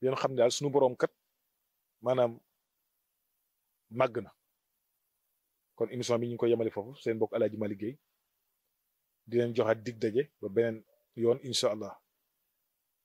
yéen xam ne daal suñu boroom kat maanaam màgg na. kon émission bi ñu ngi koy yemale foofu seen mbokk Alaaji Malick Gueye di leen joxaat dig daje ba beneen yoon incha allah.